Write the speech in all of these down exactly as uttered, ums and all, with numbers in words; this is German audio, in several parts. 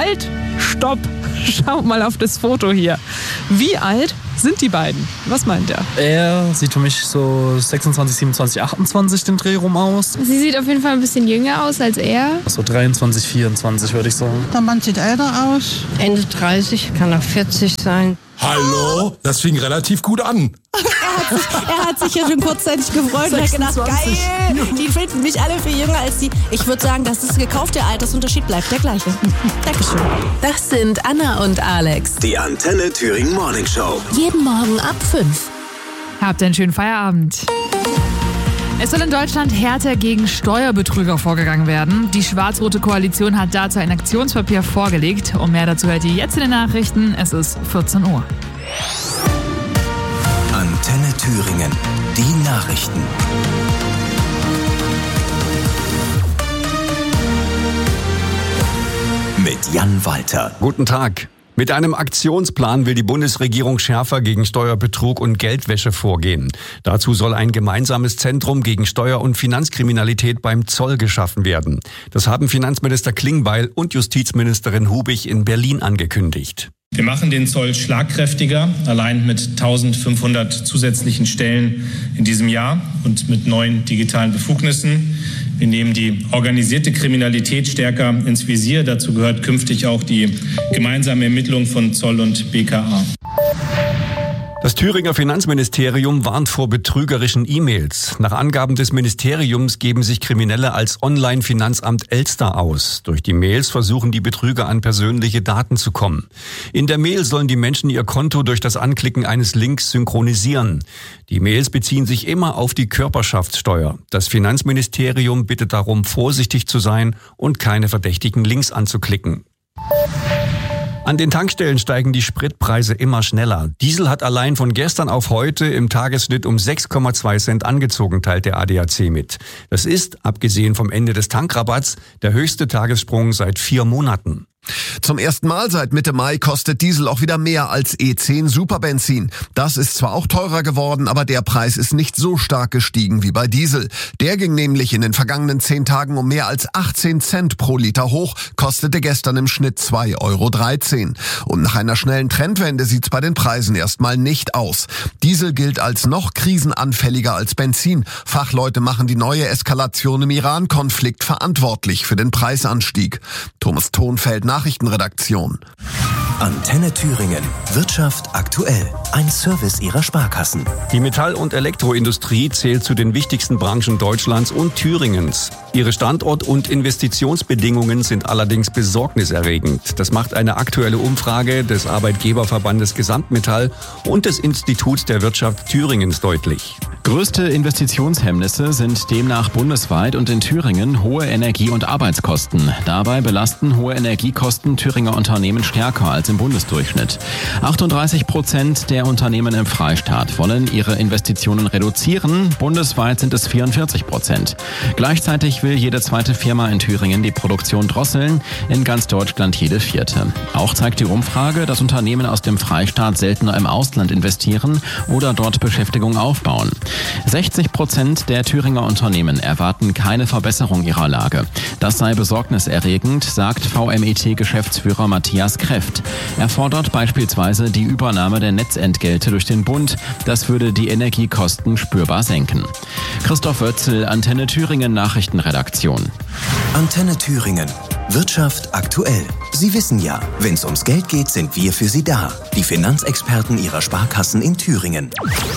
Halt! Stopp! Schau mal auf das Foto hier. Wie alt sind die beiden? Was meint er? Er sieht für mich so sechsundzwanzig, siebenundzwanzig, achtundzwanzig den Dreh rum aus. Sie sieht auf jeden Fall ein bisschen jünger aus als er. So dreiundzwanzig, vierundzwanzig würde ich sagen. Der Mann sieht älter aus. Ende dreißig, kann auch vierzig sein. Hallo? Das fing relativ gut an. Er hat, sich, er hat sich ja schon kurzzeitig gefreut und hat gedacht, geil, die finden mich alle viel jünger als die. Ich würde sagen, das ist gekauft, der Altersunterschied bleibt der gleiche. Dankeschön. Das sind Anna und Alex. Die Antenne Thüringen Morning Show. Jeden Morgen ab fünf. Habt einen schönen Feierabend. Es soll in Deutschland härter gegen Steuerbetrüger vorgegangen werden. Die schwarz-rote Koalition hat dazu ein Aktionspapier vorgelegt. Und mehr dazu hört ihr jetzt in den Nachrichten. Es ist vierzehn Uhr. Antenne Thüringen. Die Nachrichten. Mit Jan Walter. Guten Tag. Mit einem Aktionsplan will die Bundesregierung schärfer gegen Steuerbetrug und Geldwäsche vorgehen. Dazu soll ein gemeinsames Zentrum gegen Steuer- und Finanzkriminalität beim Zoll geschaffen werden. Das haben Finanzminister Klingbeil und Justizministerin Hubig in Berlin angekündigt. Wir machen den Zoll schlagkräftiger, allein mit eintausendfünfhundert zusätzlichen Stellen in diesem Jahr und mit neuen digitalen Befugnissen. Wir nehmen die organisierte Kriminalität stärker ins Visier. Dazu gehört künftig auch die gemeinsame Ermittlung von Zoll und B K A. Das Thüringer Finanzministerium warnt vor betrügerischen E-Mails. Nach Angaben des Ministeriums geben sich Kriminelle als Online-Finanzamt Elster aus. Durch die Mails versuchen die Betrüger an persönliche Daten zu kommen. In der Mail sollen die Menschen ihr Konto durch das Anklicken eines Links synchronisieren. Die Mails beziehen sich immer auf die Körperschaftssteuer. Das Finanzministerium bittet darum, vorsichtig zu sein und keine verdächtigen Links anzuklicken. An den Tankstellen steigen die Spritpreise immer schneller. Diesel hat allein von gestern auf heute im Tagesschnitt um sechs Komma zwei Cent angezogen, teilt der A D A C mit. Das ist, abgesehen vom Ende des Tankrabatts, der höchste Tagessprung seit vier Monaten. Zum ersten Mal seit Mitte Mai kostet Diesel auch wieder mehr als E zehn Superbenzin. Das ist zwar auch teurer geworden, aber der Preis ist nicht so stark gestiegen wie bei Diesel. Der ging nämlich in den vergangenen zehn Tagen um mehr als achtzehn Cent pro Liter hoch, kostete gestern im Schnitt zwei Euro dreizehn. Und nach einer schnellen Trendwende sieht's bei den Preisen erstmal nicht aus. Diesel gilt als noch krisenanfälliger als Benzin. Fachleute machen die neue Eskalation im Iran-Konflikt verantwortlich für den Preisanstieg. Thomas Thonfeld, Nachrichtenredaktion. Antenne Thüringen. Wirtschaft aktuell. Ein Service ihrer Sparkassen. Die Metall- und Elektroindustrie zählt zu den wichtigsten Branchen Deutschlands und Thüringens. Ihre Standort- und Investitionsbedingungen sind allerdings besorgniserregend. Das macht eine aktuelle Umfrage des Arbeitgeberverbandes Gesamtmetall und des Instituts der Wirtschaft Thüringens deutlich. Größte Investitionshemmnisse sind demnach bundesweit und in Thüringen hohe Energie- und Arbeitskosten. Dabei belasten hohe Energiekosten Thüringer Unternehmen stärker als im Bundesdurchschnitt. achtunddreißig Prozent der Unternehmen im Freistaat wollen ihre Investitionen reduzieren. Bundesweit sind es vierundvierzig Prozent. Gleichzeitig will jede zweite Firma in Thüringen die Produktion drosseln, in ganz Deutschland jede vierte. Auch zeigt die Umfrage, dass Unternehmen aus dem Freistaat seltener im Ausland investieren oder dort Beschäftigung aufbauen. sechzig Prozent der Thüringer Unternehmen erwarten keine Verbesserung ihrer Lage. Das sei besorgniserregend, sagt V M E T-Geschäftsführer Matthias Kreft. Er fordert beispielsweise die Übernahme der Netzentgelte durch den Bund. Das würde die Energiekosten spürbar senken. Christoph Oetzel, Antenne Thüringen Nachrichtenredaktion. Antenne Thüringen. Wirtschaft aktuell. Sie wissen ja, wenn es ums Geld geht, sind wir für Sie da. Die Finanzexperten Ihrer Sparkassen in Thüringen.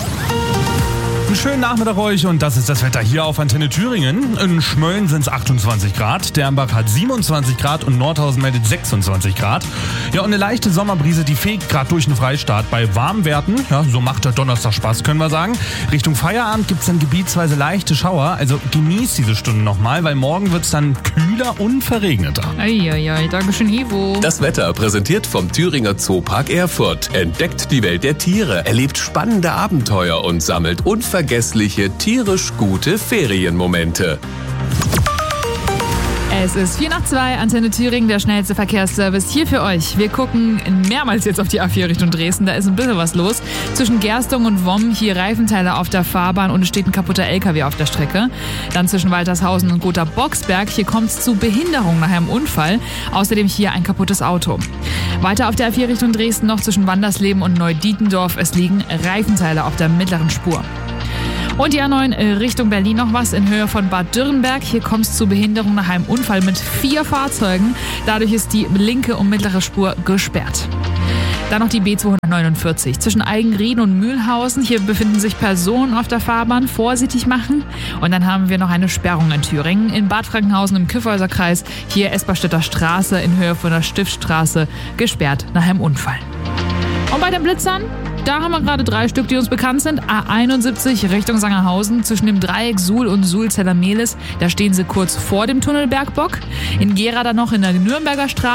Einen schönen Nachmittag euch und das ist das Wetter hier auf Antenne Thüringen. In Schmölln sind es achtundzwanzig Grad, Dernbach hat siebenundzwanzig Grad und Nordhausen meldet sechsundzwanzig Grad. Ja, und eine leichte Sommerbrise, die fegt gerade durch den Freistaat bei warmen Werten. Ja, so macht der Donnerstag Spaß, können wir sagen. Richtung Feierabend gibt es dann gebietsweise leichte Schauer, also genießt diese Stunden nochmal, weil morgen wird es dann kühler und verregneter. Eieiei, Dankeschön, Ivo. Das Wetter präsentiert vom Thüringer Zoopark Erfurt. Entdeckt die Welt der Tiere, erlebt spannende Abenteuer und sammelt unvergessliche, tierisch gute Ferienmomente. Es ist vier nach zwei, Antenne Thüringen, der schnellste Verkehrsservice hier für euch. Wir gucken mehrmals jetzt auf die A vier Richtung Dresden, da ist ein bisschen was los. Zwischen Gerstung und Womm hier Reifenteile auf der Fahrbahn und es steht ein kaputter L K W auf der Strecke. Dann zwischen Waltershausen und Gotha-Boxberg, hier kommt es zu Behinderung nach einem Unfall. Außerdem hier ein kaputtes Auto. Weiter auf der A vier Richtung Dresden noch zwischen Wandersleben und Neudietendorf, es liegen Reifenteile auf der mittleren Spur. Und die A neun Richtung Berlin noch was in Höhe von Bad Dürrenberg. Hier kommt es zu Behinderung nach einem Unfall mit vier Fahrzeugen. Dadurch ist die linke und mittlere Spur gesperrt. Dann noch die B zweihundertneunundvierzig. Zwischen Eigenrieden und Mühlhausen. Hier befinden sich Personen auf der Fahrbahn. Vorsichtig machen. Und dann haben wir noch eine Sperrung in Thüringen. In Bad Frankenhausen im Kyffhäuserkreis. Hier Esperstedter Straße in Höhe von der Stiftstraße gesperrt nach einem Unfall. Und bei den Blitzern? Da haben wir gerade drei Stück, die uns bekannt sind. A einundsiebzig Richtung Sangerhausen zwischen dem Dreieck Suhl und Suhl-Zellermehlis. Da stehen sie kurz vor dem Tunnel Bergbock. In Gera dann noch in der Nürnberger Straße.